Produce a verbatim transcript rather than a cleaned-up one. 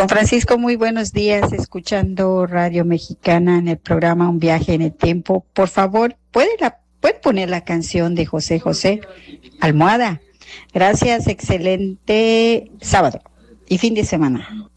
Don Francisco, muy buenos días, escuchando Radio Mexicana en el programa Un Viaje en el Tiempo. Por favor, ¿puede, la, puede poner la canción de José José, Almohada? Gracias, excelente sábado y fin de semana.